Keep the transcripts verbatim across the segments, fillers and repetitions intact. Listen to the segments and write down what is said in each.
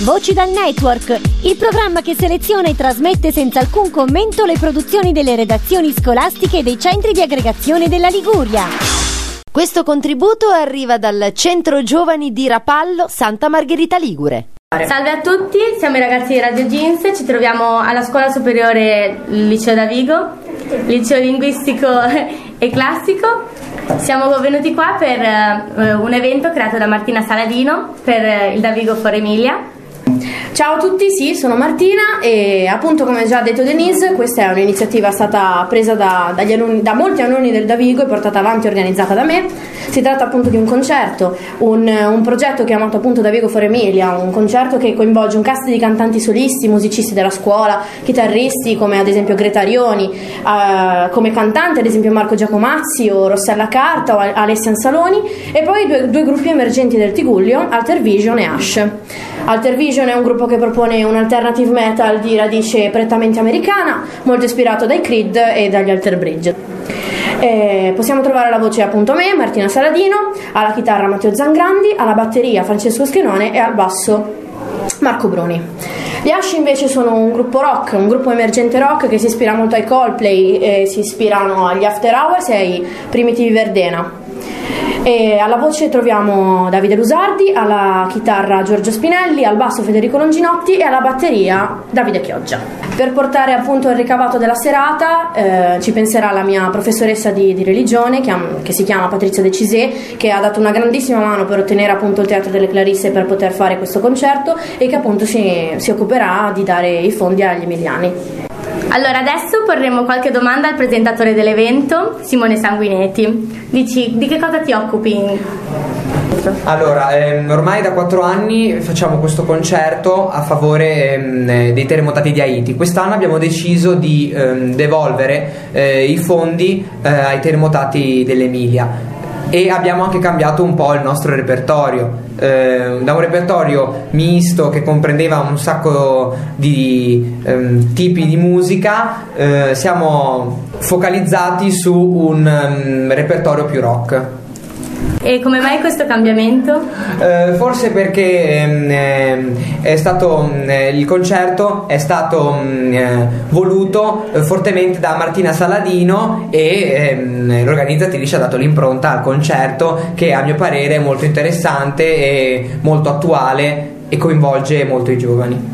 Voci dal Network, il programma che seleziona e trasmette senza alcun commento le produzioni delle redazioni scolastiche e dei centri di aggregazione della Liguria. Questo contributo arriva dal Centro Giovani di Rapallo, Santa Margherita Ligure. Salve a tutti, siamo i ragazzi di Radio Jeans, ci troviamo alla scuola superiore Liceo Davigo, liceo linguistico e classico. Siamo venuti qua per uh, un evento creato da Martina Saladino per uh, il Davigo for Emilia. Ciao a tutti, sì, sono Martina e appunto, come già ha detto Denise, questa è un'iniziativa stata presa da, dagli alunni, da molti alunni del Davigo e portata avanti e organizzata da me. Si tratta appunto di un concerto, un, un progetto chiamato appunto Davigo for Emilia, un concerto che coinvolge un cast di cantanti solisti, musicisti della scuola, chitarristi come ad esempio Greta Arioni, uh, come cantante ad esempio Marco Giacomazzi o Rossella Carta o Alessia Ansaloni, e poi due, due gruppi emergenti del Tigullio, Alter Vision e Ash. Alter Vision è un gruppo che propone un alternative metal di radice prettamente americana, molto ispirato dai Creed e dagli Alter Bridge. Eh, possiamo trovare alla voce appunto me, Martina Saladino, alla chitarra Matteo Zangrandi, alla batteria Francesco Schenone e al basso Marco Bruni. Gli Ash invece sono un gruppo rock, un gruppo emergente rock che si ispira molto ai Coldplay, e si ispirano agli After Hours e ai Primitivi Verdena. E alla voce troviamo Davide Lusardi, alla chitarra Giorgio Spinelli, al basso Federico Longinotti e alla batteria Davide Chioggia. Per portare appunto il ricavato della serata eh, ci penserà la mia professoressa di, di religione che, che si chiama Patrizia De Cisè, che ha dato una grandissima mano per ottenere appunto il Teatro delle Clarisse per poter fare questo concerto e che appunto si, si occuperà di dare i fondi agli emiliani. Allora, adesso porremo qualche domanda al presentatore dell'evento, Simone Sanguinetti. Dici, di che cosa ti occupi? Allora, ehm, ormai da quattro anni facciamo questo concerto a favore ehm, dei terremotati di Haiti. Quest'anno abbiamo deciso di ehm, devolvere eh, i fondi eh, ai terremotati dell'Emilia. E abbiamo anche cambiato un po' il nostro repertorio, eh, da un repertorio misto che comprendeva un sacco di ehm, tipi di musica, eh, siamo focalizzati su un um, repertorio più rock. E come mai questo cambiamento? Eh, forse perché ehm, è stato eh, il concerto è stato eh, voluto eh, fortemente da Martina Saladino e ehm, l'organizzatrice ha dato l'impronta al concerto, che a mio parere è molto interessante e molto attuale e coinvolge molto i giovani.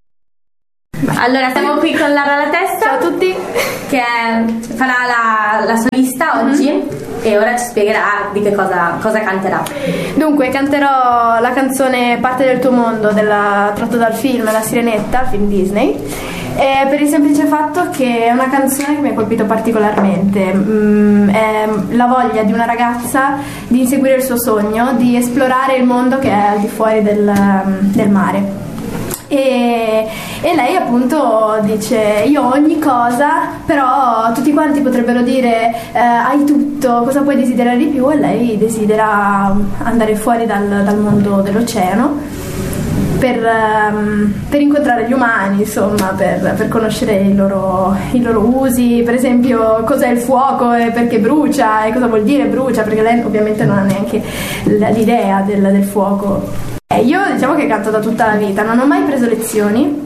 Allora, siamo qui con Lara La Testa. Ciao a tutti. Che è, farà la, la solista oggi. Mm-hmm. E ora ci spiegherà di che cosa, cosa canterà. Dunque, canterò la canzone Parte del tuo mondo, della, tratto dal film La Sirenetta, film Disney, e per il semplice fatto che è una canzone che mi ha colpito particolarmente. Mm, è la voglia di una ragazza di inseguire il suo sogno, di esplorare il mondo che è al di fuori del, del mare. E, e lei appunto dice: io ho ogni cosa, però tutti quanti potrebbero dire eh, hai tutto, cosa puoi desiderare di più? E lei desidera andare fuori dal, dal mondo dell'oceano per, um, per incontrare gli umani, insomma, per, per conoscere i loro, i loro usi, per esempio cos'è il fuoco e perché brucia e cosa vuol dire brucia, perché lei ovviamente non ha neanche l'idea del, del fuoco. Io diciamo che canto da tutta la vita, non ho mai preso lezioni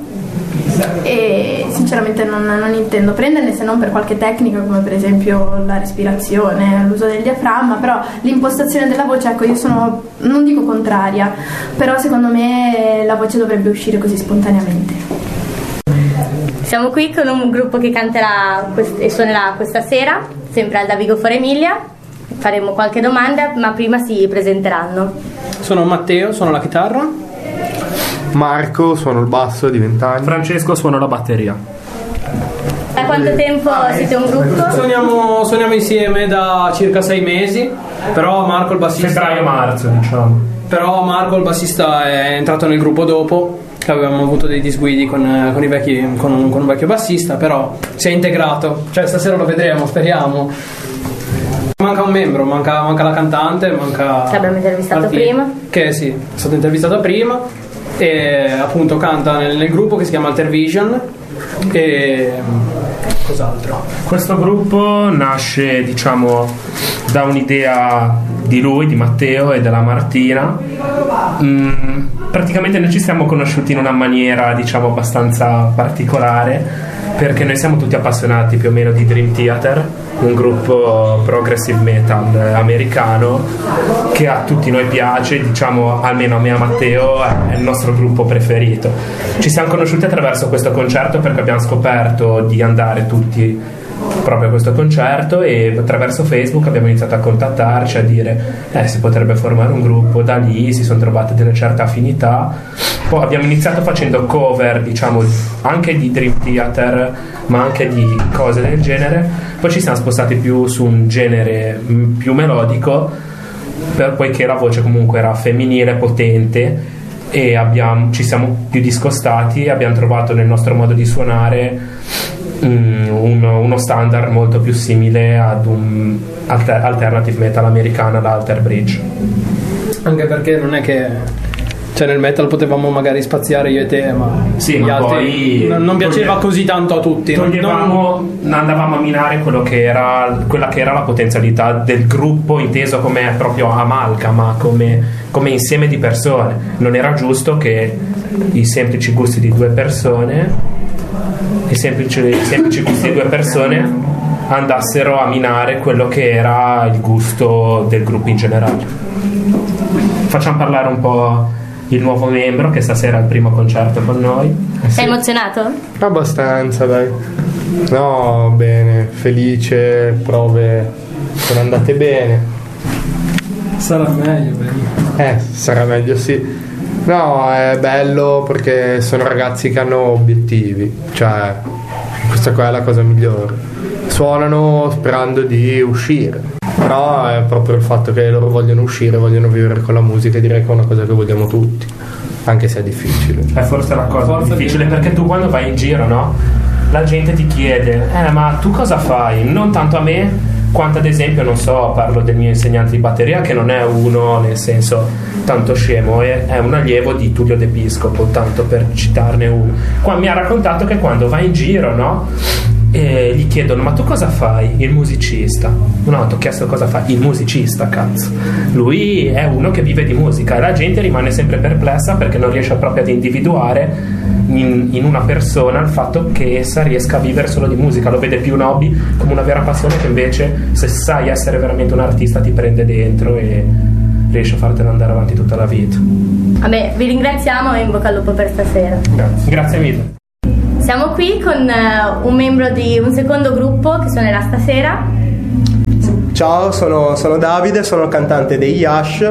e sinceramente non, non intendo prenderne, se non per qualche tecnica come per esempio la respirazione, l'uso del diaframma, però l'impostazione della voce, ecco, io sono, non dico contraria, però secondo me la voce dovrebbe uscire così spontaneamente. Siamo qui con un gruppo che canterà quest- e suonerà questa sera, sempre al Davigo for Emilia. Faremo qualche domanda, ma prima si presenteranno. Sono Matteo, suono la chitarra. Marco, suono il basso di venti anni. Francesco, suono la batteria. Da quanto tempo siete un gruppo? Suoniamo, suoniamo insieme da circa sei mesi, però Marco il bassista... Febbraio-marzo, diciamo. Però Marco il bassista è entrato nel gruppo dopo, che avevamo avuto dei disguidi con, con, i vecchi, con, con un vecchio bassista, però si è integrato, cioè stasera lo vedremo, speriamo. Manca un membro, manca, manca la cantante, manca... Che abbiamo intervistato Martina, prima. Che sì, è stato intervistato prima. e appunto canta nel, nel gruppo che si chiama Alter Vision. E cos'altro? Questo gruppo nasce, diciamo, da un'idea di lui, di Matteo e della Martina. Mm, praticamente noi ci siamo conosciuti in una maniera, diciamo, abbastanza particolare, perché noi siamo tutti appassionati più o meno di Dream Theater, un gruppo progressive metal americano che a tutti noi piace, diciamo, almeno a me e a Matteo è il nostro gruppo preferito. Ci siamo conosciuti attraverso questo concerto perché abbiamo scoperto di andare tutti proprio a questo concerto, e attraverso Facebook abbiamo iniziato a contattarci, a dire eh, si potrebbe formare un gruppo. Da lì si sono trovate delle certe affinità. Poi abbiamo iniziato facendo cover, diciamo, anche di Dream Theater, ma anche di cose del genere. Poi ci siamo spostati più su un genere più melodico, per, poiché la voce comunque era femminile, potente, e abbiamo, ci siamo più discostati e abbiamo trovato nel nostro modo di suonare um, uno, uno standard molto più simile ad un alter, alternative metal americana, da Alter Bridge. Anche perché non è che, cioè, nel metal potevamo magari spaziare io e te, ma sì, gli ma altri poi non, non piaceva toglie, così tanto a tutti. Toglievamo, non... andavamo a minare quello che era, quella che era la potenzialità del gruppo, inteso come proprio amalgama, come, come insieme di persone. Non era giusto che i semplici gusti di due persone, i semplici, i semplici gusti di due persone andassero a minare quello che era il gusto del gruppo in generale. Facciamo parlare un po' il nuovo membro che stasera è il primo concerto con noi. Eh sì. Sei emozionato? Abbastanza, dai. No, bene, felice, prove sono andate bene. Sarà meglio, bene. Eh, sarà meglio, sì. No, è bello perché sono ragazzi che hanno obiettivi, cioè questa qua è la cosa migliore. Suonano sperando di uscire. Però è proprio il fatto che loro vogliono uscire, vogliono vivere con la musica, e direi che è una cosa che vogliamo tutti, anche se è difficile. È forse la cosa forse difficile di... perché tu quando vai in giro, no? La gente ti chiede eh ma tu cosa fai? Non tanto a me quanto ad esempio, non so, parlo del mio insegnante di batteria, che non è uno nel senso tanto scemo, è, è un allievo di Tullio De Piscopo, tanto per citarne uno. Qua mi ha raccontato che quando vai in giro, no? E gli chiedono ma tu cosa fai? Il musicista. No, ti ho chiesto cosa fa il musicista, cazzo. Lui è uno che vive di musica, e la gente rimane sempre perplessa perché non riesce proprio ad individuare in, in una persona il fatto che essa riesca a vivere solo di musica. Lo vede più un hobby, come una vera passione, che invece se sai essere veramente un artista ti prende dentro e riesce a fartelo andare avanti tutta la vita. Vabbè, vi ringraziamo e in bocca al lupo per stasera. Grazie, grazie mille. Siamo qui con uh, un membro di un secondo gruppo che suonerà stasera. Ciao, sono, sono Davide, sono il cantante dei Yash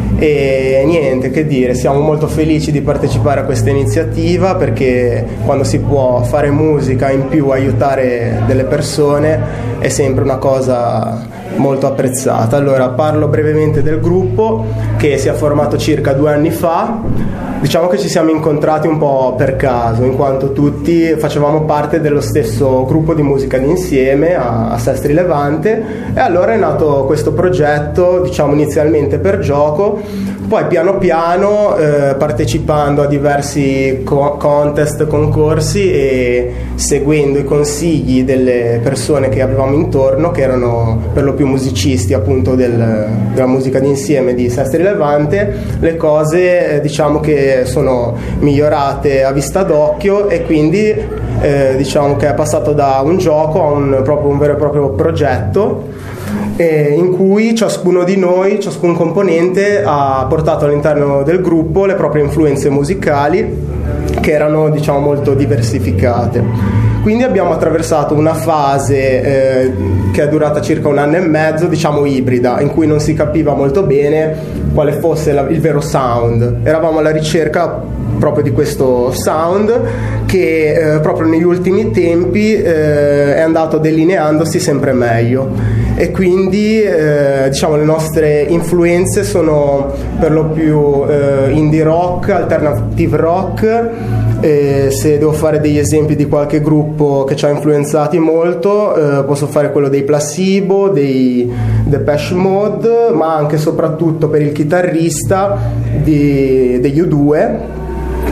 e niente, che dire, siamo molto felici di partecipare a questa iniziativa, perché quando si può fare musica, in più aiutare delle persone, è sempre una cosa molto apprezzata. Allora, parlo brevemente del gruppo, che si è formato circa due anni fa. Diciamo che ci siamo incontrati un po' per caso, in quanto tutti facevamo parte dello stesso gruppo di musica d'insieme a, a Sestri Levante, e allora è nato questo progetto, diciamo inizialmente per gioco, poi piano piano eh, partecipando a diversi co- contest, concorsi, e seguendo i consigli delle persone che avevamo intorno, che erano per lo più musicisti appunto del, della musica d'insieme di Sestri Levante, le cose eh, diciamo che sono migliorate a vista d'occhio, e quindi eh, diciamo che è passato da un gioco a un, proprio un vero e proprio progetto, eh, in cui ciascuno di noi, ciascun componente, ha portato all'interno del gruppo le proprie influenze musicali, che erano diciamo molto diversificate. Quindi abbiamo attraversato una fase eh, che è durata circa un anno e mezzo, diciamo ibrida, in cui non si capiva molto bene quale fosse la, il vero sound. Eravamo alla ricerca proprio di questo sound che eh, proprio negli ultimi tempi eh, è andato delineandosi sempre meglio, e quindi eh, diciamo le nostre influenze sono per lo più eh, indie rock, alternative rock. Eh, se devo fare degli esempi di qualche gruppo che ci ha influenzati molto, eh, posso fare quello dei Placebo, dei Depeche Mode, ma anche e soprattutto per il chitarrista di, degli U due,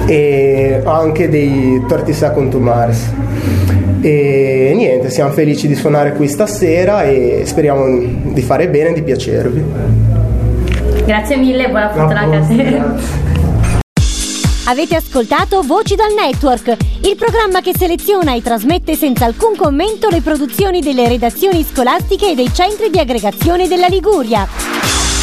e anche dei thirty Seconds to Mars. E niente, siamo felici di suonare qui stasera e speriamo di fare bene e di piacervi. Grazie mille e buona fortuna anche a te. Avete ascoltato Voci dal Network, il programma che seleziona e trasmette senza alcun commento le produzioni delle redazioni scolastiche e dei centri di aggregazione della Liguria.